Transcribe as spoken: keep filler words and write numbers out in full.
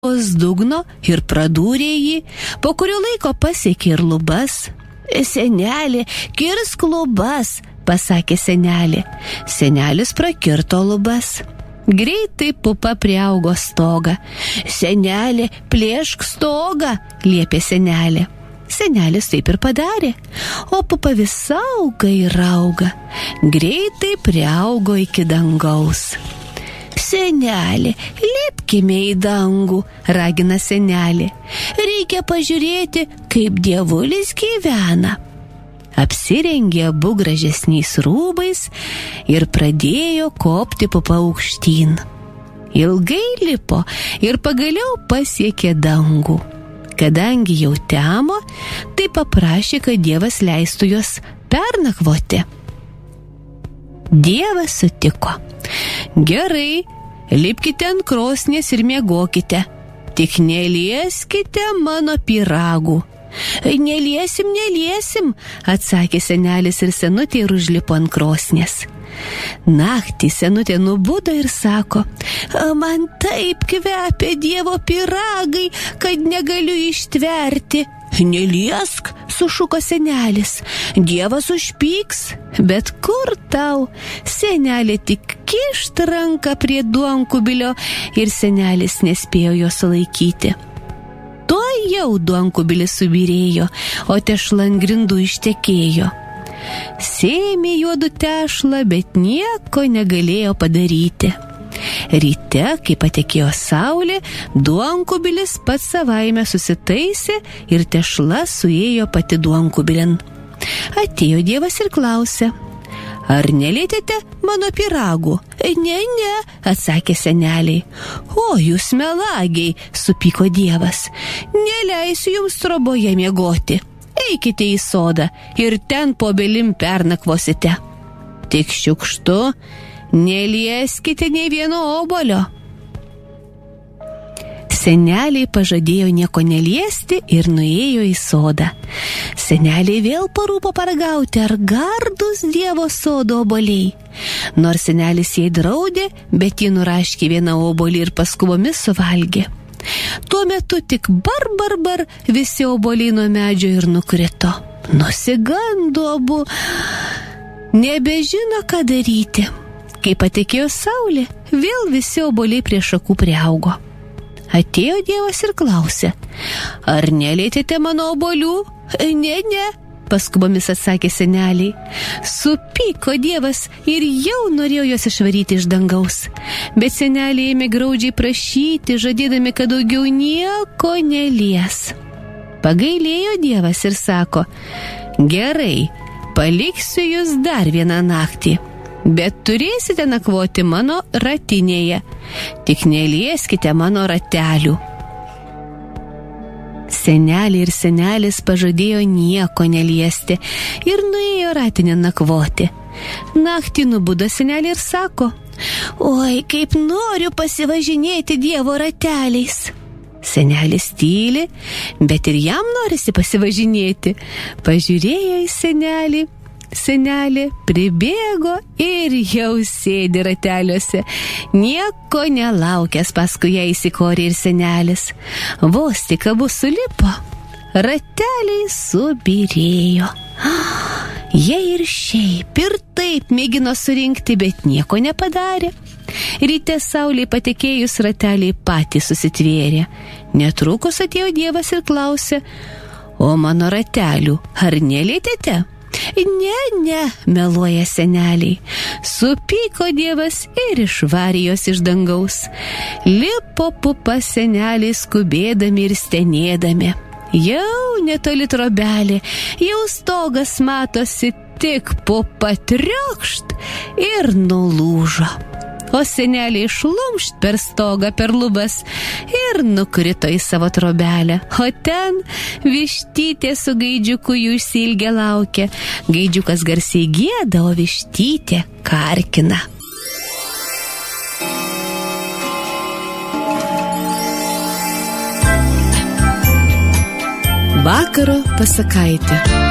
lovos dugno ir pradūrė jį, po kurio laiko pasiekė ir lubas. Senelė, kirsk lubas, pasakė senelė. Senelis prakirto lubas. Greitai pupa priaugo stogą. Senelė, plėšk stogą, liepė senelė. Senelis taip ir padarė, o pupa vis auga ir auga. Greitai priaugo iki dangaus. Senelė, lipkime į dangų, ragina senelė. Reikia pažiūrėti, kaip dievulis gyvena. Apsirengė abu gražesniais rūbais ir pradėjo kopti pupa aukštyn. Ilgai lipo ir pagaliau pasiekė dangų. Kadangi jau temo, tai paprašė, kad Dievas leistų juos pernakvoti. Dievas sutiko. Gerai, lipkite ant krosnies ir miegokite. Tik nelieskite mano pyragų. Neliesim, neliesim, atsakė senelis ir senutė ir užlipo ant krosnies. Naktį senutė nubudo ir sako, man taip kvepia Dievo pyragai, kad negaliu ištverti. Neliesk, sušuko senelis, Dievas užpyks. Bet kur tau? Senelė tik kišt ranką prie duonkubilio ir senelis nespėjo jo sulaikyti. Tuo jau duonkubilis subyrėjo, o tešla ant grindų ištekėjo. Sėmė juodu tešlą, bet nieko negalėjo padaryti. Ryte, kai patekėjo saulė, duonkubilis pats savaime susitaisė ir tešla suėjo pati duonkubilin. Atėjo Dievas ir klausė, ar nelietėte mano pyragų? Ne, ne, atsakė seneliai. O, jūs melagiai, supyko Dievas, neleisiu jums troboje miegoti. Eikite į sodą ir ten po obelim pernakvosite. Tik šiukštu, nelieskite nei vieno obuolio. Seneliai pažadėjo nieko neliesti ir nuėjo į sodą. Seneliai vėl parūpo paragauti, ar gardus Dievo sodo obuoliai. Nors senelis jai draudė, bet ji nuraškė vieną obuolį ir paskubomis suvalgė. Tuo metu tik bar, bar, bar visi obuoliai nuo medžio ir nukrito. Nusigando abu, nebežino, ką daryti. Kai patekėjo saulė, vėl visi obuoliai prie šakų priaugo. Atėjo Dievas ir klausė, ar nelietėte mano obuolių? Ne, ne, paskubomis atsakė seneliai. Supyko Dievas ir jau norėjo juos išvaryti iš dangaus. Bet seneliai ėmė graudžiai prašyti, žadėdami, kad daugiau nieko nelies. Pagailėjo Dievas ir sako, gerai, paliksiu jūs dar vieną naktį, bet turėsite nakvoti mano ratinėje, tik nelieskite mano ratelių. Senelė ir senelis pažadėjo nieko neliesti ir nuėjo ratinę nakvoti. Naktį nubudo senelė ir sako, oi, kaip noriu pasivažinėti Dievo rateliais. Senelis tyli, bet ir jam norisi pasivažinėti. Pažiūrėjo į senelį. Senelė pribėgo ir jau sėdi rateliuose. Nieko nelaukęs paskui ją įsikorė ir senelis. Vos tik abu sulipo, rateliai subyrėjo. Jie ir šiaip ir taip mėgino surinkti, bet nieko nepadarė. Ryte saulei patekėjus rateliai patys susitvėrė. Netrukus atėjo Dievas ir klausė, o mano ratelių ar nelietėte? Ne, ne, meluoja seneliai. Supyko Dievas ir išvarė juos iš dangaus. Lipo pupa seneliai skubėdami ir stenėdami. Jau netoli trobelė, jau stogas matosi, tik pupa triokšt ir nulūžo. O seneliai šlumšt per stogą, per lubas ir nukrito į savo trobelę. O ten vištytė su gaidžiuku jų išsiilgę laukia. Gaidžiukas garsiai gieda, o vištytė karkina. Vakaro pasakaitė.